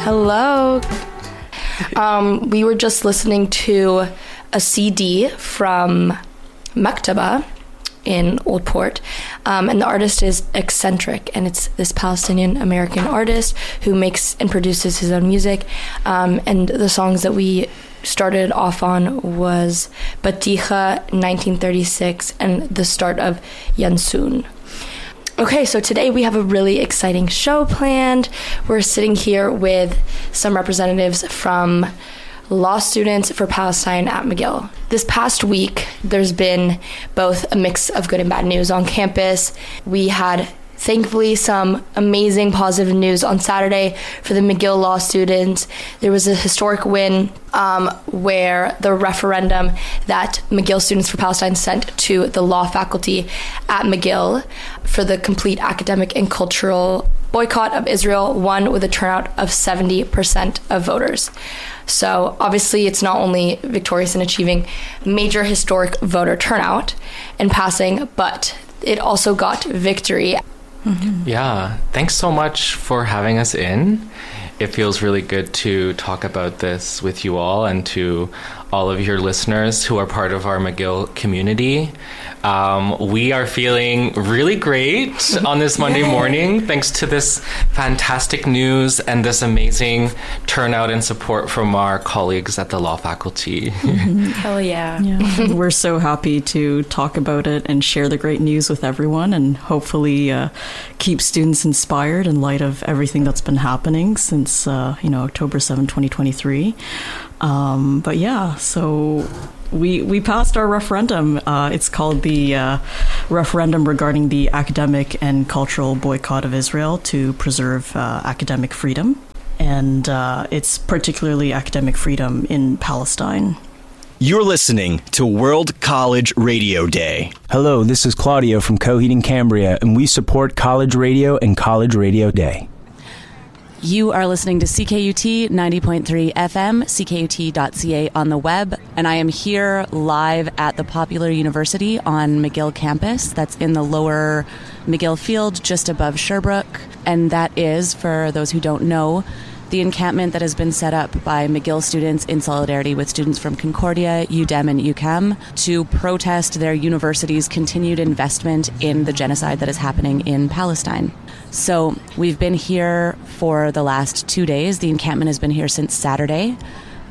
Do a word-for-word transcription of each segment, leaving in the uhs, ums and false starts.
Hello. Um, we were just listening to a C D from Maktaba in Old Port, um, and the artist is Eccentric, and it's this Palestinian-American artist who makes and produces his own music, um, and the songs that we started off on was Batiha, nineteen thirty-six, and the start of Yansun. Okay, so today we have a really exciting show planned. We're sitting here with some representatives from law students for Palestine at McGill. This past week, there's been both a mix of good and bad news on campus. We had, thankfully, some amazing positive news on Saturday for the McGill law students. There was a historic win um, where the referendum that McGill Students for Palestine sent to the law faculty at McGill for the complete academic and cultural boycott of Israel won with a turnout of seventy percent of voters. So obviously it's not only victorious in achieving major historic voter turnout and passing, but it also got victory. Mm-hmm. Yeah, thanks so much for having us in. It feels really good to talk about this with you all and to all of your listeners who are part of our McGill community. Um, we are feeling really great on this Monday morning, thanks to this fantastic news and this amazing turnout and support from our colleagues at the law faculty. Mm-hmm. Hell yeah. yeah. We're so happy to talk about it and share the great news with everyone, and hopefully uh, keep students inspired in light of everything that's been happening since uh, you know October seventh, twenty twenty-three. Um, but yeah, so we we passed our referendum. Uh, it's called the uh, referendum regarding the academic and cultural boycott of Israel to preserve uh, academic freedom. And uh, it's particularly academic freedom in Palestine. You're listening to World College Radio Day. Hello, this is Claudio from Coheed and Cambria, and we support College Radio and College Radio Day. You are listening to C K U T ninety point three F M, C K U T dot C A on the web, and I am here live at the Popular University on McGill campus. That's in the lower McGill field, just above Sherbrooke, and that is, for those who don't know, the encampment that has been set up by McGill students in solidarity with students from Concordia, U D E M, and U C A M to protest their university's continued investment in the genocide that is happening in Palestine. So we've been here for the last two days. The encampment has been here since Saturday.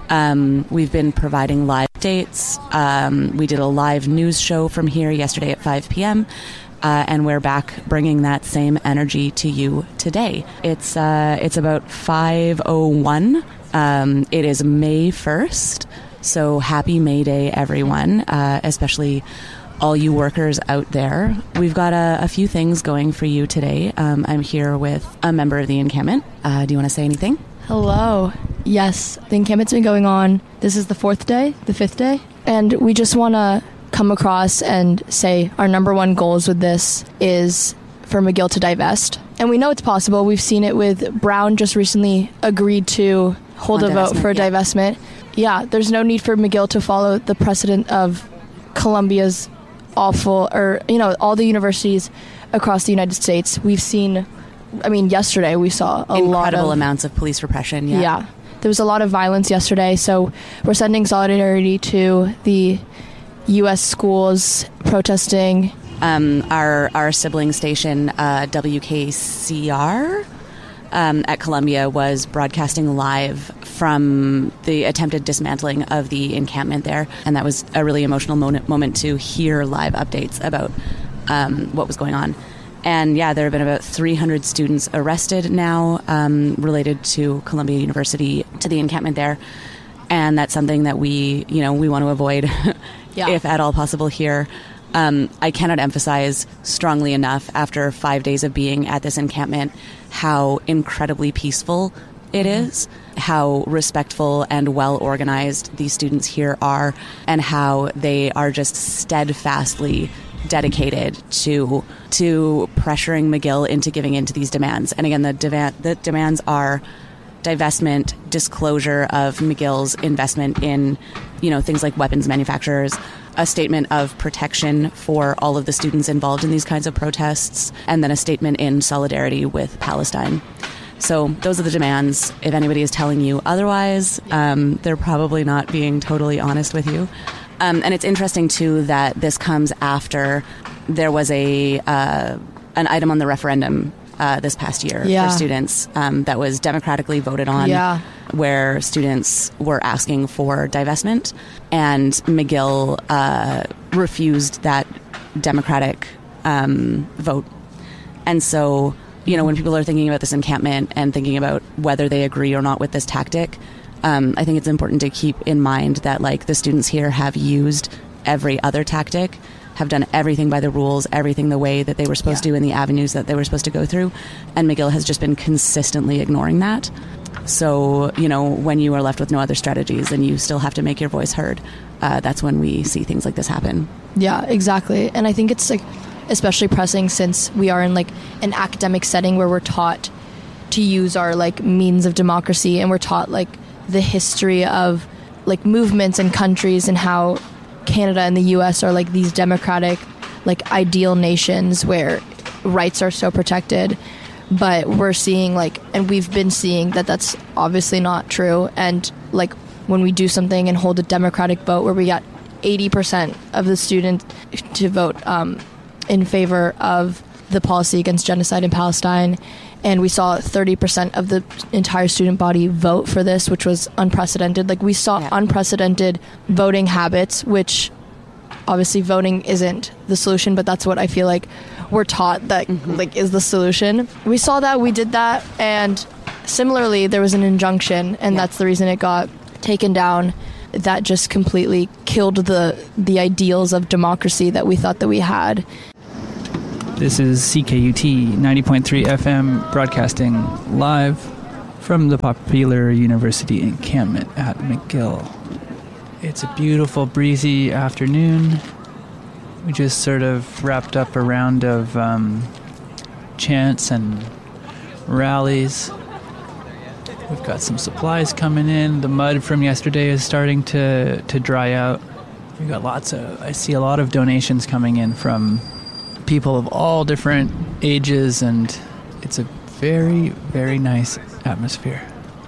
Um, we've been providing live updates. Um, we did a live news show from here yesterday at five p.m., Uh, and we're back bringing that same energy to you today. It's uh, it's about five oh one. Um, it is May first, so happy May Day, everyone, uh, especially all you workers out there. We've got a, a few things going for you today. Um, I'm here with a member of the encampment. Uh, do you want to say anything? Hello. Yes, the encampment's been going on. This is the fourth day, the fifth day, and we just want to come across and say our number one goals with this is for McGill to divest. And we know it's possible. We've seen it with Brown just recently agreed to hold On a vote for yeah. divestment. Yeah, there's no need for McGill to follow the precedent of Columbia's awful, or, you know, all the universities across the United States. We've seen, I mean, yesterday we saw a lot of... Incredible amounts of police repression, yeah. Yeah. There was a lot of violence yesterday, so we're sending solidarity to the U S schools protesting. Um, our our sibling station, uh, W K C R, um, at Columbia, was broadcasting live from the attempted dismantling of the encampment there, and that was a really emotional moment, moment to hear live updates about um, what was going on. And yeah, there have been about three hundred students arrested now um, related to Columbia University, to the encampment there, and that's something that we, you know, we want to avoid. Yeah. If at all possible here. Um, I cannot emphasize strongly enough, after five days of being at this encampment, how incredibly peaceful it mm-hmm. is, how respectful and well organized these students here are, and how they are just steadfastly dedicated to to pressuring McGill into giving in to these demands. And again, the, deva- the demands are divestment, disclosure of McGill's investment in, you know, things like weapons manufacturers, a statement of protection for all of the students involved in these kinds of protests, and then a statement in solidarity with Palestine. So those are the demands. If anybody is telling you otherwise, um, they're probably not being totally honest with you. Um, and it's interesting, too, that this comes after there was a uh, an item on the referendum uh, this past year yeah. for students um, that was democratically voted on, yeah. where students were asking for divestment, and McGill uh, refused that democratic um, vote. And so, you know, when people are thinking about this encampment and thinking about whether they agree or not with this tactic, um, I think it's important to keep in mind that, like, the students here have used every other tactic, have done everything by the rules, everything the way that they were supposed yeah. to in the avenues that they were supposed to go through. And McGill has just been consistently ignoring that. So, you know, when you are left with no other strategies and you still have to make your voice heard, uh, that's when we see things like this happen. Yeah, exactly. And I think it's like especially pressing since we are in like an academic setting where we're taught to use our like means of democracy, and we're taught like the history of like movements and countries and how Canada and the U S are like these democratic, like ideal nations where rights are so protected. But we're seeing like, and we've been seeing that that's obviously not true. And like when we do something and hold a democratic vote where we got eighty percent of the students to vote um, in favor of the policy against genocide in Palestine, and we saw thirty percent of the entire student body vote for this, which was unprecedented. Like we saw yeah. unprecedented voting habits, which obviously voting isn't the solution, but that's what I feel like we're taught that mm-hmm. like is the solution. We saw that, we did that, and similarly there was an injunction, and yeah. that's the reason it got taken down. That just completely killed the the ideals of democracy that we thought that we had. This is C K U T ninety point three F M broadcasting live from the Popular University encampment at McGill. It's a beautiful, breezy afternoon. We just sort of wrapped up a round of um, chants and rallies. We've got some supplies coming in. The mud from yesterday is starting to, to dry out. We've got lots of, I see a lot of donations coming in from people of all different ages, and it's a very, very nice atmosphere.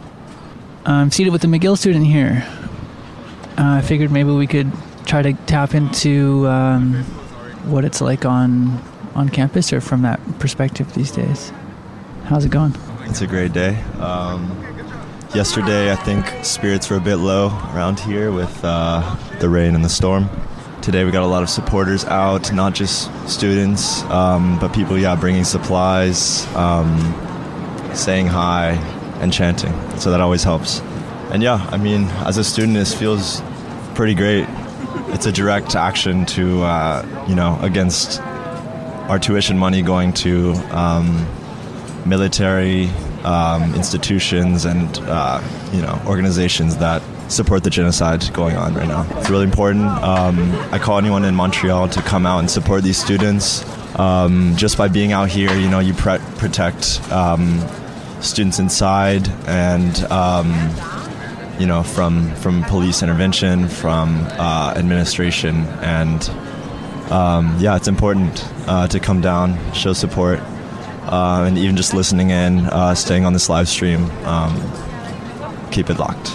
I'm seated with a McGill student here. Uh, I figured maybe we could try to tap into um, what it's like on on campus, or from that perspective these days. How's it going? It's a great day. Um, yesterday, I think spirits were a bit low around here with uh, the rain and the storm. Today, we got a lot of supporters out, not just students, um, but people, yeah, bringing supplies, um, saying hi, and chanting. So that always helps. And yeah, I mean, as a student, this feels pretty great. It's a direct action to, uh, you know, against our tuition money going to um, military um, institutions and, uh, you know, organizations that support the genocide going on right now. It's really important. Um, I call anyone in Montreal to come out and support these students. Um, just by being out here, you know, you pre- protect um, students inside and, um, you know, from, from police intervention, from uh, administration. And, um, yeah, it's important uh, to come down, show support, uh, and even just listening in, uh, staying on this live stream, um, keep it locked.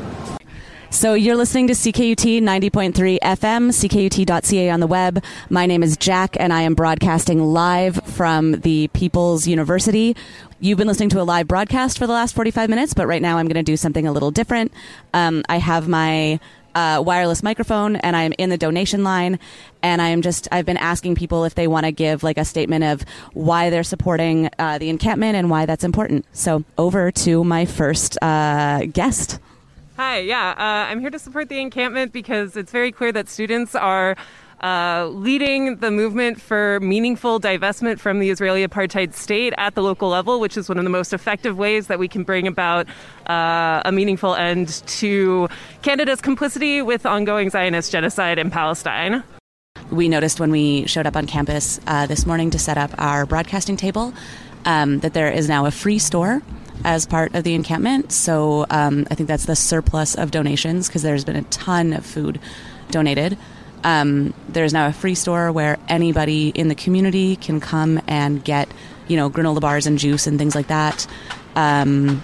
So you're listening to C K U T ninety point three F M, C K U T dot C A on the web. My name is Jack, and I am broadcasting live from the People's University. You've been listening to a live broadcast for the last forty-five minutes, but right now I'm going to do something a little different. Um, I have my uh, wireless microphone, and I'm in the donation line, and I'm just, I've been asking people if they want to give like a statement of why they're supporting uh, the encampment and why that's important. So over to my first uh, guest. Hi, yeah, uh, I'm here to support the encampment because it's very clear that students are uh, leading the movement for meaningful divestment from the Israeli apartheid state at the local level, which is one of the most effective ways that we can bring about uh, a meaningful end to Canada's complicity with ongoing Zionist genocide in Palestine. We noticed when we showed up on campus uh, this morning to set up our broadcasting table um, that there is now a free store as part of the encampment. So um, I think that's the surplus of donations, because there's been a ton of food donated. Um, there's now a free store where anybody in the community can come and get, you know, granola bars and juice and things like that. Um,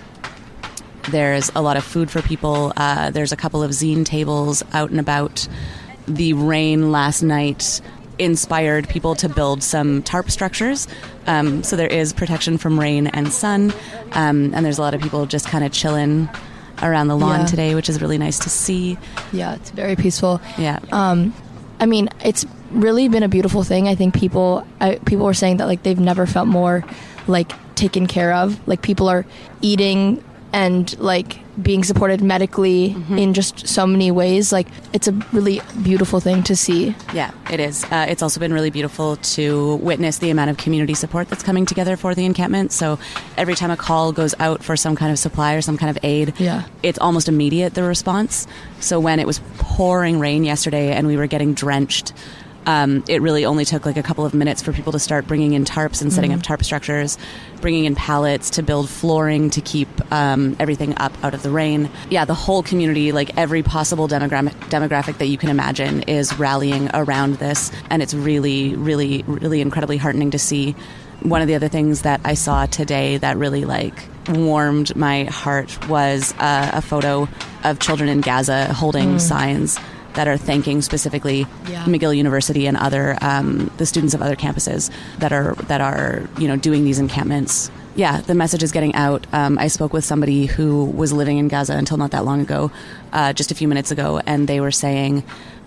there's a lot of food for people. Uh, there's a couple of zine tables out and about. The rain last night inspired people to build some tarp structures. Um, so there is protection from rain and sun. Um, and there's a lot of people just kind of chilling around the lawn Yeah. today, which is really nice to see. Yeah, it's very peaceful. Yeah. Um, I mean, it's really been a beautiful thing. I think people I, people were saying that like they've never felt more like taken care of. Like people are eating and like being supported medically mm-hmm. in just so many ways. Like it's a really beautiful thing to see. Yeah, it is. Uh, it's also been really beautiful to witness the amount of community support that's coming together for the encampment. So every time a call goes out for some kind of supply or some kind of aid, yeah. it's almost immediate, the response. So when it was pouring rain yesterday and we were getting drenched, Um, it really only took like a couple of minutes for people to start bringing in tarps and setting mm-hmm. up tarp structures, bringing in pallets to build flooring to keep um, everything up out of the rain. Yeah, the whole community, like every possible demogra- demographic that you can imagine is rallying around this. And it's really, really, really incredibly heartening to see. One of the other things that I saw today that really like warmed my heart was uh, a photo of children in Gaza holding mm. signs that are thanking specifically yeah. McGill University and other um, the students of other campuses that are that are you know doing these encampments. Yeah, the message is getting out. Um, I spoke with somebody who was living in Gaza until not that long ago, uh, just a few minutes ago, and they were saying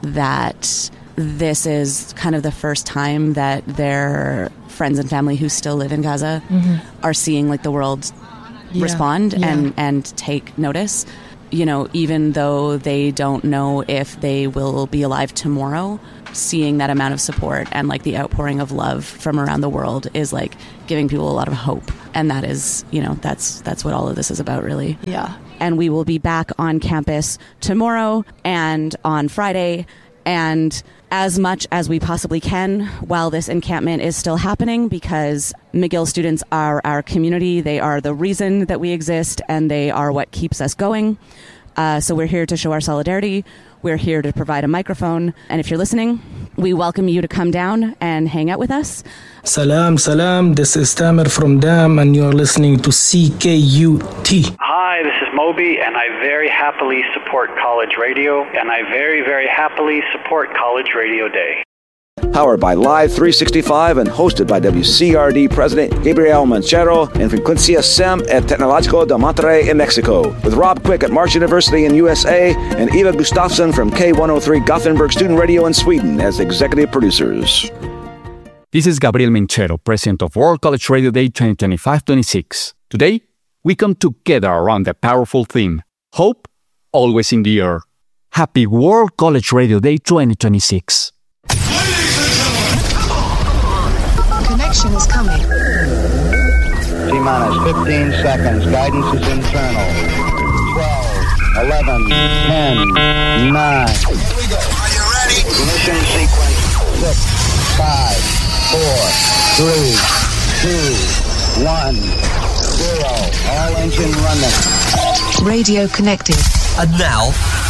that this is kind of the first time that their friends and family who still live in Gaza mm-hmm. are seeing like the world yeah. respond yeah. and and take notice. You know, even though they don't know if they will be alive tomorrow, seeing that amount of support and like the outpouring of love from around the world is like giving people a lot of hope. And that is, you know, that's that's what all of this is about, really. Yeah. And we will be back on campus tomorrow and on Friday and as much as we possibly can while this encampment is still happening, because McGill students are our community. They are the reason that we exist, and they are what keeps us going. Uh, so we're here to show our solidarity. We're here to provide a microphone. And if you're listening, we welcome you to come down and hang out with us. Salam, salam. This is Tamer from Dam, and you're listening to C K U T. Hi, this is Moby, and I very happily support college radio, and I very, very happily support College Radio Day. Powered by Live three sixty-five and hosted by W C R D President Gabriel Manchero and Frecuencia S E M at Tecnológico de Monterrey in Mexico, with Rob Quick at March University in U S A and Eva Gustafsson from K one oh three Gothenburg Student Radio in Sweden as executive producers. This is Gabriel Manchero, President of World College Radio Day twenty twenty-five twenty-six. Today, we come together around the powerful theme, hope, always in the air. Happy World College Radio Day twenty twenty-six. Connection is coming. T-minus fifteen seconds. Guidance is internal. twelve, eleven, ten, nine. Here we go. Are you ready? Ignition sequence. six, five, four, three, two, one, zero. All engine running. Radio connected. And now,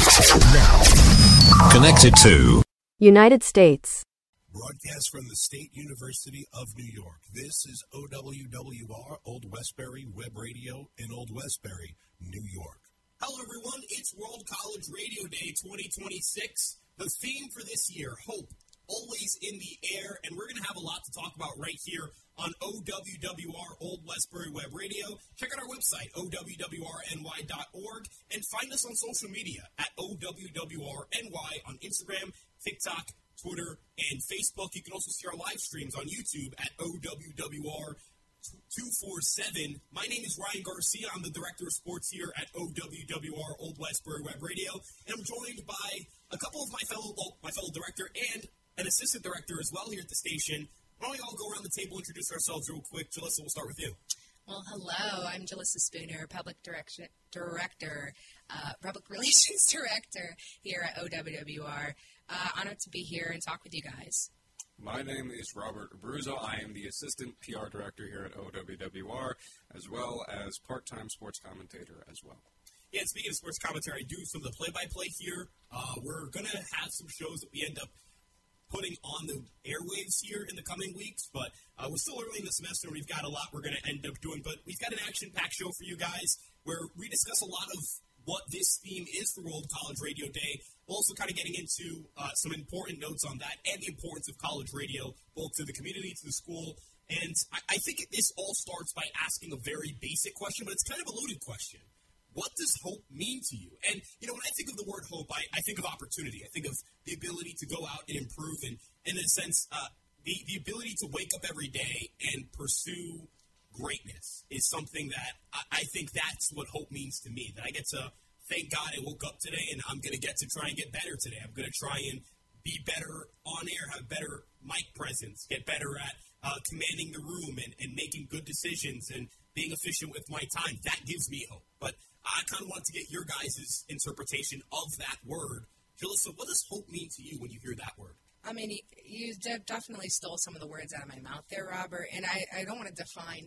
now, connected to United States. Broadcast from the State University of New York. This is O W W R, Old Westbury Web Radio in Old Westbury, New York. Hello, everyone. It's World College Radio Day twenty twenty-six. The theme for this year, hope, always in the air. And we're going to have a lot to talk about right here on O W W R, Old Westbury Web Radio. Check out our website, O W W R N Y dot org, and find us on social media at O W W R N Y on Instagram, TikTok, Twitter, and Facebook. You can also see our live streams on YouTube at O W W R two forty-seven. My name is Ryan Garcia. I'm the Director of Sports here at O W W R Old Westbury Web Radio, and I'm joined by a couple of my fellow well, my fellow director and an assistant director as well here at the station. Why don't we all go around the table and introduce ourselves real quick? Jalissa, we'll start with you. Well, hello. I'm Jalissa Spooner, Public Direction Director, uh, Public Relations Director here at O W W R. Uh, honored to be here and talk with you guys. My name is Robert Abruzzo. I am the Assistant P R Director here at O W W R, as well as part-time sports commentator as well. Yeah, speaking of sports commentary, I do some of the play-by-play here. Uh, we're going to have some shows that we end up putting on the airwaves here in the coming weeks, but uh, we're still early in the semester, and we've got a lot we're going to end up doing, but we've got an action-packed show for you guys where we discuss a lot of what this theme is for World College Radio Day. We're also kind of getting into uh, some important notes on that and the importance of college radio, both to the community, to the school. And I, I think this all starts by asking a very basic question, but it's kind of a loaded question. What does hope mean to you? And, you know, when I think of the word hope, I, I think of opportunity. I think of the ability to go out and improve. And, and in a sense, uh, the, the ability to wake up every day and pursue greatness is something that I, I think that's what hope means to me. That I get to thank God I woke up today, and I'm going to get to try and get better today. I'm going to try and be better on air, have better mic presence, get better at uh, commanding the room and, and making good decisions and being efficient with my time. That gives me hope. But I kind of want to get your guys' interpretation of that word. Jalissa, what does hope mean to you when you hear that word? I mean, you de- definitely stole some of the words out of my mouth there, Robert, and I, I don't want to define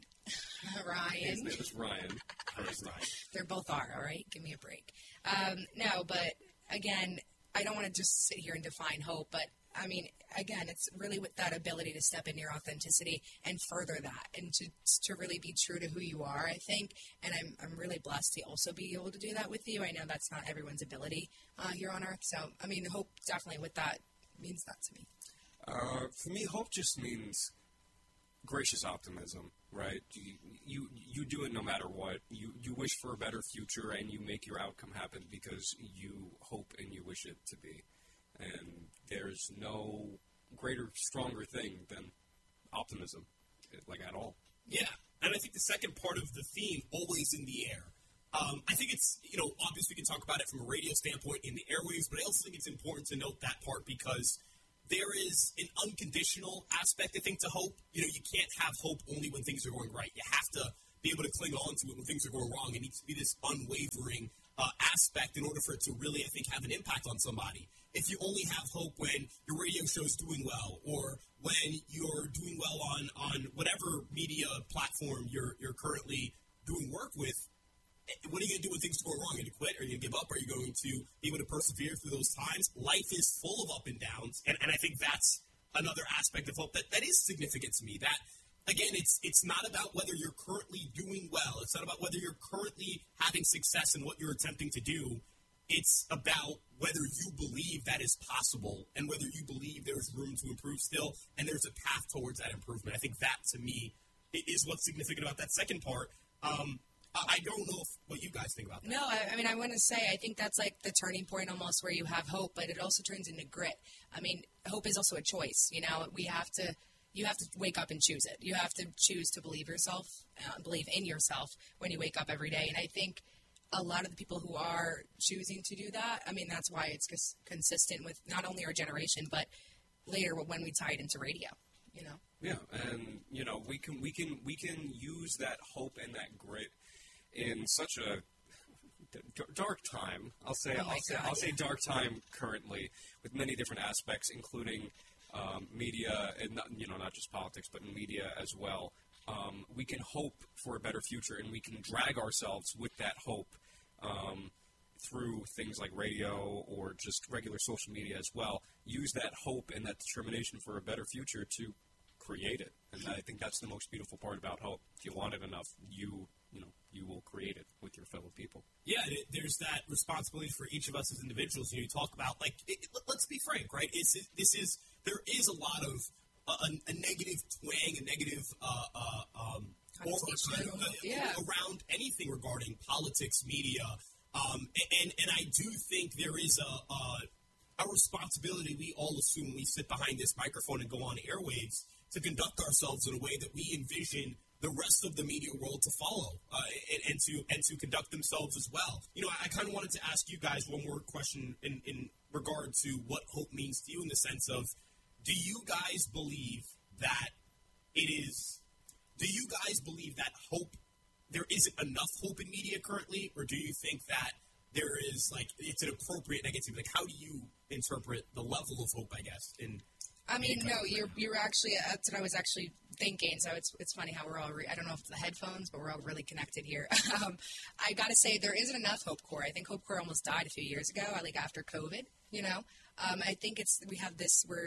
Ryan. His name is Ryan. Ryan. They both are, all right? Give me a break. Um, no, but again, I don't want to just sit here and define hope, but I mean, again, it's really with that ability to step into your authenticity and further that and to to really be true to who you are, I think. And I'm I'm really blessed to also be able to do that with you. I know that's not everyone's ability uh, here on Earth. So, I mean, hope definitely with that means that to me. Uh, for me, hope just means gracious optimism, right? You, you you do it no matter what. You you wish for a better future, and you make your outcome happen because you hope and you wish it to be. And there's no greater, stronger thing than optimism, like at all. Yeah, and I think the second part of the theme, always in the air. Um, I think it's, you know, obviously we can talk about it from a radio standpoint in the airwaves, but I also think it's important to note that part because there is an unconditional aspect, I think, to hope. You know, you can't have hope only when things are going right. You have to be able to cling on to it when things are going wrong. It needs to be this unwavering uh, aspect in order for it to really, I think, have an impact on somebody. If you only have hope when your radio show is doing well or when you're doing well on, on whatever media platform you're you're currently doing work with, what are you going to do when things go wrong? Are you going to quit? Are you going to give up? Are you going to be able to persevere through those times? Life is full of up and downs, and, and I think that's another aspect of hope that, that is significant to me. That, again, it's it's not about whether you're currently doing well. It's not about whether you're currently having success in what you're attempting to do. It's about whether you believe that is possible and whether you believe there's room to improve still and there's a path towards that improvement. I think that, to me, is what's significant about that second part. Um, I don't know if, what you guys think about that. No, I, I mean, I want to say, I think that's like the turning point almost where you have hope, but it also turns into grit. I mean, hope is also a choice. You know, we have to, you have to wake up and choose it. You have to choose to believe yourself, uh, believe in yourself when you wake up every day. And I think a lot of the people who are choosing to do that, I mean, that's why it's cons- consistent with not only our generation, but later when we tie it into radio, you know? Yeah, and, you know, we can, we can, we can use that hope and that grit in such a d- dark time. I'll say, oh I'll say, God, I'll yeah. say dark time currently, with many different aspects, including um, media, and not, you know, not just politics, but in media as well. Um, we can hope for a better future, and we can drag ourselves with that hope um, through things like radio or just regular social media as well. Use that hope and that determination for a better future to create it, and I think that's the most beautiful part about hope. If you want it enough, you you know you will create it with your fellow people. Yeah, it, there's that responsibility for each of us as individuals. You know, you talk about like, it, it, let's be frank, right? It's it, this is there is a lot of uh, a, a negative twang, a negative uh, uh, um, aura kind of, uh, yeah. around anything regarding politics, media, um, and and I do think there is a. a A responsibility we all assume we sit behind this microphone and go on airwaves to conduct ourselves in a way that we envision the rest of the media world to follow uh, and, and to and to conduct themselves as well. You know, I, I kind of wanted to ask you guys one more question in, in regard to what hope means to you in the sense of, do you guys believe that it is, do you guys believe that hope, there isn't enough hope in media currently, or do you think that there is, like, it's an appropriate negativity? Like, how do you interpret the level of hope, I guess, in I mean, no, you're you're actually, that's what I was actually thinking, so it's it's funny how we're all, re- I don't know if it's the headphones, but we're all really connected here. um, I got to say, there isn't enough Hope Corps. I think Hope Corps almost died a few years ago, like after COVID, you know? Um, I think it's, we have this, we're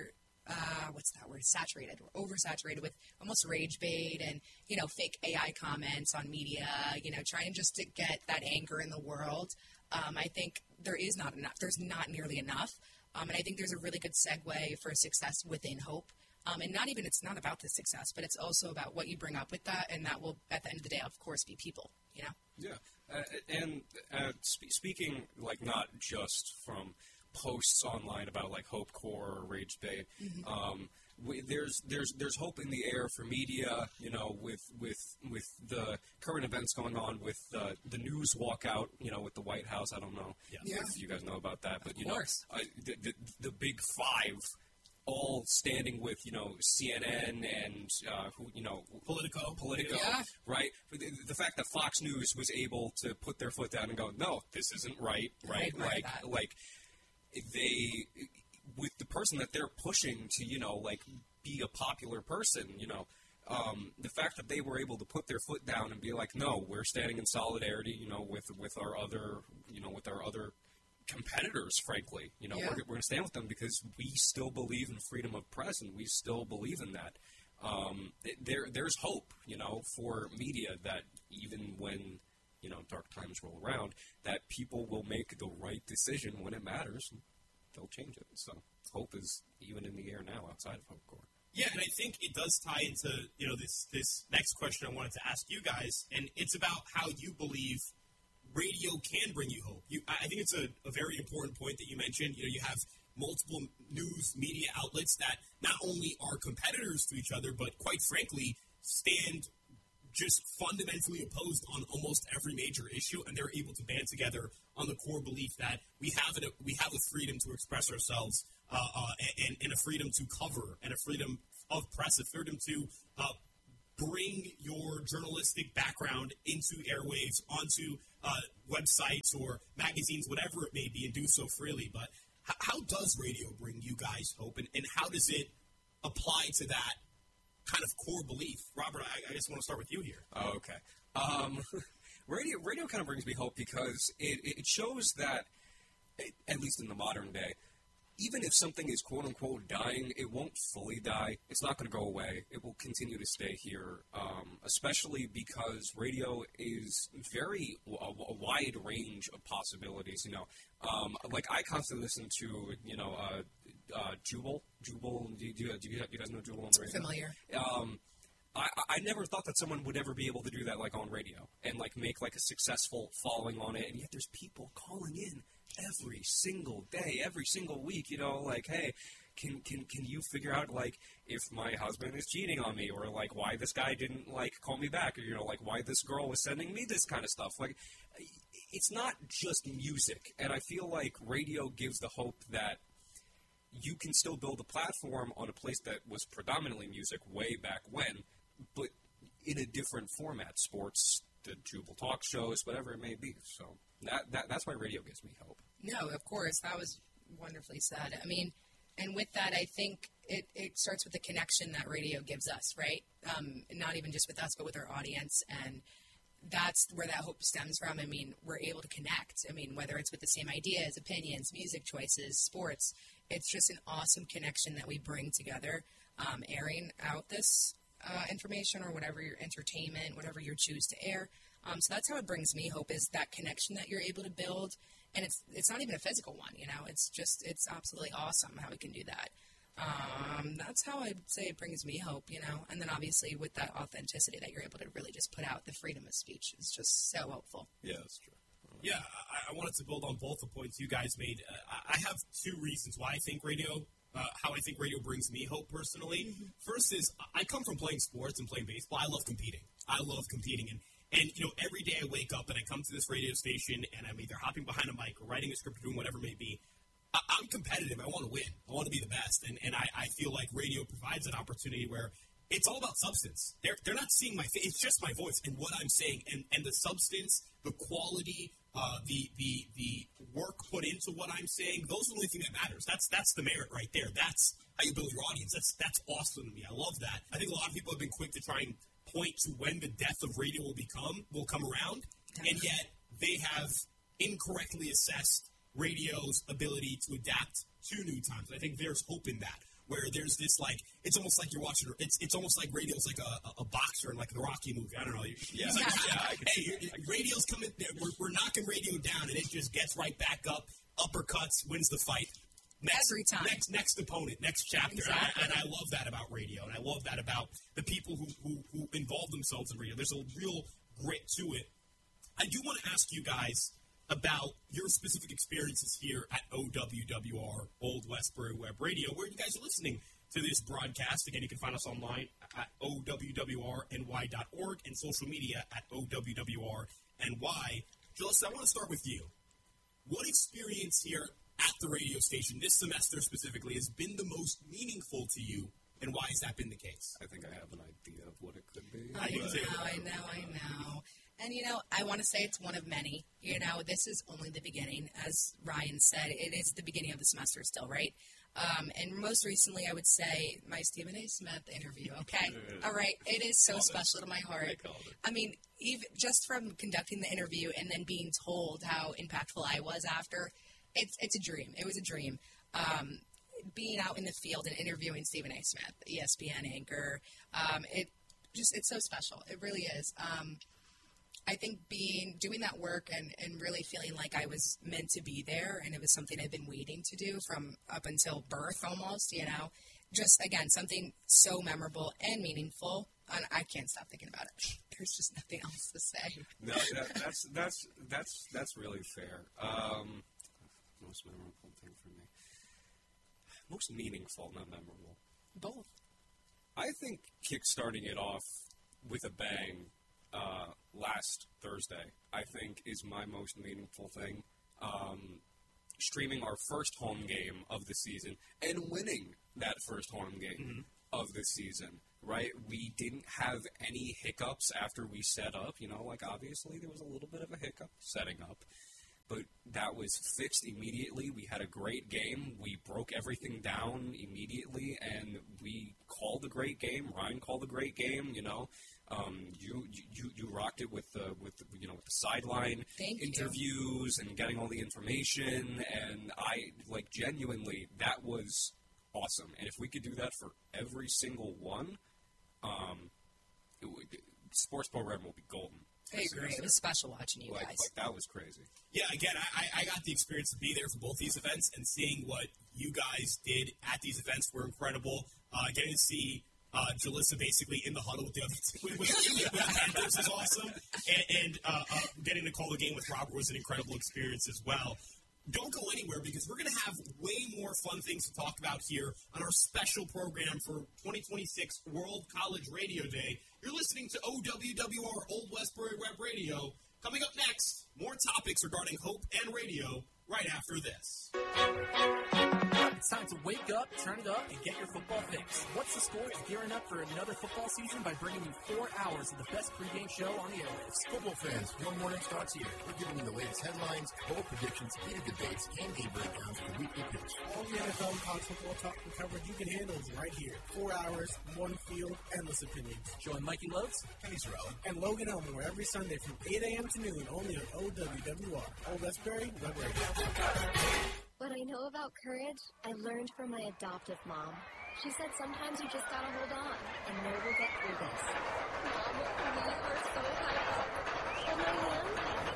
uh, what's that word? Saturated. We're oversaturated with almost rage bait and, you know, fake A I comments on media, you know, trying just to get that anger in the world. Um, I think there is not enough. There's not nearly enough. Um, and I think there's a really good segue for success within hope. Um, and not even, it's not about the success, but it's also about what you bring up with that. And that will, at the end of the day, of course, be people, you know? Yeah. Uh, and uh, sp- speaking, like, not just from posts online about, like, Hope Core or Rage Bait, mm-hmm. um, we, there's there's there's hope in the air for media, you know, with with with the current events going on, with uh, the news walkout, you know, with the White House. I don't know yeah. Yeah. if you guys know about that, but, you know, uh, the, the, the big five all standing with, you know, C N N and, uh, who you know, Politico. Politico, yeah. right? The, the fact that Fox News was able to put their foot down and go, no, this isn't right, right? Like, that. like they, with the person that they're pushing to, you know, like, be a popular person, you know, um, the fact that they were able to put their foot down and be like, no, we're standing in solidarity, you know, with, with our other, you know, with our other competitors, frankly, you know, yeah. we're, we're going to stand with them because we still believe in freedom of press, and we still believe in that. Um, it, there, there's hope, you know, for media that even when, you know, dark times roll around, that people will make the right decision when it matters. And they'll change it. So hope is even in the air now outside of Hope Core. Yeah, and I think it does tie into, you know, this this next question I wanted to ask you guys, and it's about how you believe radio can bring you hope. You, I think it's a, a very important point that you mentioned. You know, you have multiple news media outlets that not only are competitors to each other, but quite frankly, stand just fundamentally opposed on almost every major issue, and they're able to band together on the core belief that we have a, we have a freedom to express ourselves uh, uh, and, and a freedom to cover and a freedom of press, a freedom to uh, bring your journalistic background into airwaves, onto uh, websites or magazines, whatever it may be, and do so freely. But h- how does radio bring you guys hope, and, and how does it apply to that kind of core belief? Robert, I, I just want to start with you here. Oh, okay. Um, radio radio kind of brings me hope because it, it shows that, at least in the modern day, even if something is quote-unquote dying, it won't fully die. It's not going to go away. It will continue to stay here, um, especially because radio is very a, a wide range of possibilities. You know, um, like I constantly listen to, you know, uh, uh, Jubal. Jubal, do you, do, you, do you guys know Jubal on the radio? Familiar. Um, I, I never thought that someone would ever be able to do that, like, on radio and, like, make, like, a successful following on it, and yet there's people calling in every single day, every single week, you know, like, hey, can can can you figure out, like, if my husband is cheating on me, or, like, why this guy didn't, like, call me back, or, you know, like, why this girl was sending me this kind of stuff. Like, it's not just music, and I feel like radio gives the hope that you can still build a platform on a place that was predominantly music way back when, but in a different format, sports, the Jubal talk shows, whatever it may be. So that, that that's why radio gives me hope. No, of course. That was wonderfully said. I mean, and with that, I think it, it starts with the connection that radio gives us, right? Um, not even just with us, but with our audience. And that's where that hope stems from. I mean, we're able to connect. I mean, whether it's with the same ideas, opinions, music choices, sports, it's just an awesome connection that we bring together, um, airing out this uh, information or whatever your entertainment, whatever you choose to air. Um, so that's how it brings me hope, is that connection that you're able to build. And it's it's not even a physical one, you know. It's just, it's absolutely awesome how we can do that. Um, that's how I'd say it brings me hope, you know. And then obviously with that authenticity that you're able to really just put out, the freedom of speech is just so helpful. Yeah, that's true. Yeah, I, I wanted to build on both the points you guys made. Uh, I have two reasons why I think radio, uh, how I think radio brings me hope personally. Mm-hmm. First is I come from playing sports and playing baseball. I love competing. I love competing. And, and, you know, every day I wake up and I come to this radio station and I'm either hopping behind a mic or writing a script or doing whatever it may be. I, I'm competitive. I want to win. I want to be the best. And, and I, I feel like radio provides an opportunity where it's all about substance. They're they're not seeing my face. It's just my voice and what I'm saying. And, and the substance, the quality, uh, the the the work put into what I'm saying, those are the only thing that matters. That's that's the merit right there. That's how you build your audience. That's that's awesome to me. I love that. I think a lot of people have been quick to try and point to when the death of radio will become, will come around. And yet they have incorrectly assessed radio's ability to adapt to new times. I think there's hope in that. where there's this, like, it's almost like you're watching, it's it's almost like radio's like a, a boxer in, like, the Rocky movie. I don't know. Yeah, like, yeah. I can hey, see you're, radio's coming, we're, we're knocking radio down, and it just gets right back up, uppercuts, wins the fight. Next, Every time. Next, next opponent, next chapter. Exactly. And, I, and I love that about radio, and I love that about the people who, who, who involve themselves in radio. There's a real grit to it. I do want to ask you guys about your specific experiences here at O W W R, Old Westbury Web Radio, where you guys are listening to this broadcast. Again, you can find us online at O W W R N Y dot org and social media at O W W R N Y. Jalissa, I want to start with you. What experience here at the radio station this semester specifically has been the most meaningful to you, and why has that been the case? I think I have an idea of what it could be. I know, I know, I know. And, you know, I want to say it's one of many. You know, this is only the beginning. As Ryan said, it is the beginning of the semester still, right? Um, and most recently, I would say my Stephen A. Smith interview, okay? All right, it is so special to my heart. I mean, even just from conducting the interview and then being told how impactful I was after, it's it's a dream. It was a dream. Um, being out in the field and interviewing Stephen A. Smith, E S P N anchor, um, it just it's so special. It really is. Um, I think being doing that work and, and really feeling like I was meant to be there, and it was something I've been waiting to do from up until birth almost, you know, just, again, something so memorable and meaningful. And I can't stop thinking about it. There's just nothing else to say. No, that, that's, that's, that's, that's really fair. Um, most memorable thing for me. Most meaningful, not memorable. Both. I think kickstarting it off with a bang Uh, last Thursday, I think, is my most meaningful thing. Um, streaming our first home game of the season and winning that first home game mm-hmm. of the season, right? We didn't have any hiccups after we set up. You know, like, obviously there was a little bit of a hiccup setting up, but that was fixed immediately. We had a great game. We broke everything down immediately, and we called a great game. Ryan called a great game, you know. Um, you, you you rocked it with the with the, you know with the sideline Thank interviews you. And getting all the information, and I like genuinely that was awesome. And if we could do that for every single one, um, it would, sports program will be golden. I agree. It was special watching you like, guys. Like that was crazy. Yeah, again, I, I got the experience to be there for both these events, and seeing what you guys did at these events were incredible. Uh, getting to see uh, Jalissa basically in the huddle with the other two, with, with, with the Panthers is awesome, and, and uh, uh, getting to call the game with Robert was an incredible experience as well. Don't go anywhere, because we're going to have way more fun things to talk about here on our special program for twenty twenty-six World College Radio Day. You're listening to O W W R Old Westbury Web Radio. Coming up next, more topics regarding hope and radio right after this. It's time to wake up, turn it up, and get your football fix. What's the Score is gearing up for another football season by bringing you four hours of the best pregame show on the airwaves. Football fans, one morning starts here. We're giving you the latest headlines, bold predictions, heated debates, and game breakdowns for weekly pitch. All the N F L and college football talk and coverage you can handle is right here. Four hours, one field, endless opinions. Join Mikey Lotes, Kenny Sorrell, and Logan Elmore every Sunday from eight a.m. to noon, only on O W W R, Old Westbury Web Radio. What I know about courage, I learned from my adoptive mom. She said sometimes you just gotta hold on and know we'll get through this. Mom, we are so happy. Hold my hand.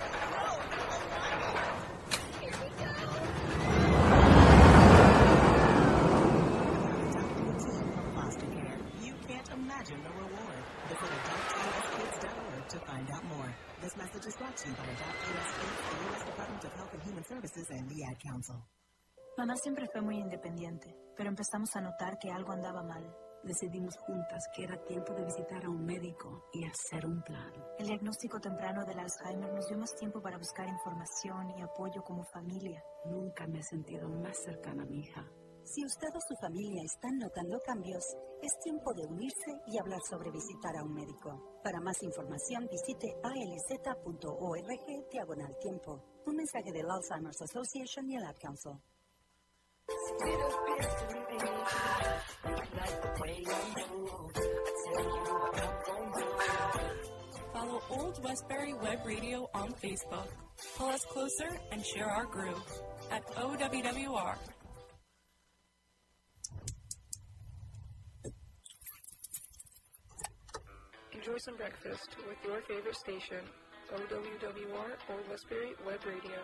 Here we go. Foster care. You can't imagine the reward. Visit adopt U S kids dot org to find out more. This message is brought to you by Adopt U S Kids, the U S Department of Health and Human Services, and the Ad Council. Mamá siempre fue muy independiente, pero empezamos a notar que algo andaba mal. Decidimos juntas que era tiempo de visitar a un médico y hacer un plan. El diagnóstico temprano del Alzheimer nos dio más tiempo para buscar información y apoyo como familia. Nunca me he sentido más cercana a mi hija. Si usted o su familia están notando cambios, es tiempo de unirse y hablar sobre visitar a un médico. Para más información, visite a l z punto org diagonal tiempo. Un mensaje del Alzheimer's Association y el Ad Council. Follow Old Westbury Web Radio on Facebook. Pull us closer and share our groove at O W W R. Enjoy some breakfast with your favorite station, O W W R Old Westbury Web Radio.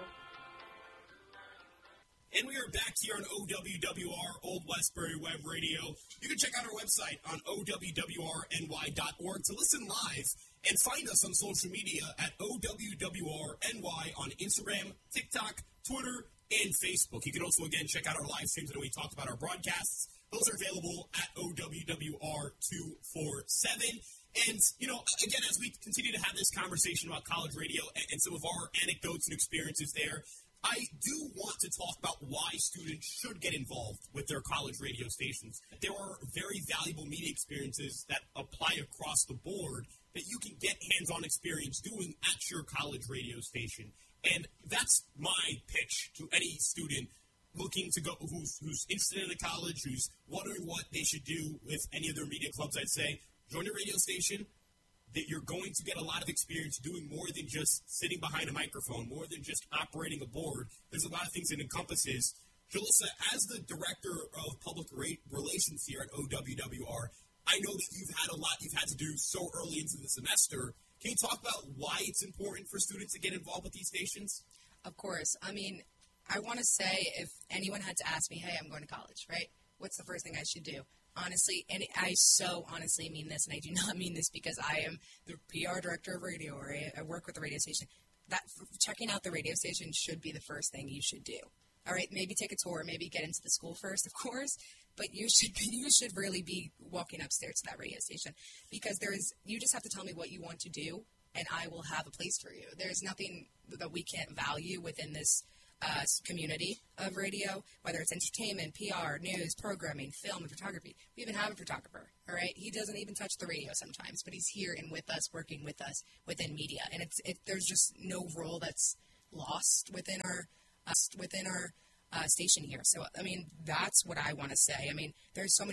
And we are back here on O W W R Old Westbury Web Radio. You can check out our website on O W W R N Y dot org to listen live and find us on social media at O W W R N Y on Instagram, TikTok, Twitter, and Facebook. You can also, again, check out our live streams that we talked about our broadcasts. Those are available at O W W R two forty-seven. And, you know, again, as we continue to have this conversation about college radio and, and some of our anecdotes and experiences there, I do want to talk about why students should get involved with their college radio stations. There are very valuable media experiences that apply across the board that you can get hands-on experience doing at your college radio station. And that's my pitch to any student looking to go, who's, who's interested in the college, who's wondering what they should do with any of their media clubs. I'd say join a radio station. That you're going to get a lot of experience doing more than just sitting behind a microphone, more than just operating a board. There's a lot of things it encompasses. Jalissa, as the Director of Public Relations here at O W W R, I know that you've had a lot you've had to do so early into the semester. Can you talk about why it's important for students to get involved with these stations? Of course. I mean, I want to say if anyone had to ask me, hey, I'm going to college, right? What's the first thing I should do? Honestly, and I so honestly mean this, and I do not mean this because I am the P R director of radio, or I work with the radio station. That checking out the radio station should be the first thing you should do. All right, maybe take a tour, maybe get into the school first, of course, but you should be, you should really be walking upstairs to that radio station because there is. You just have to tell me what you want to do, and I will have a place for you. There's nothing that we can't value within this Uh, community of radio, whether it's entertainment, P R, news, programming, film, and photography. We even have a photographer, all right? He doesn't even touch the radio sometimes, but he's here and with us, working with us within media. And it's it, there's just no role that's lost within our uh, within our uh, station here. So, I mean, that's what I want to say. I mean, there's so many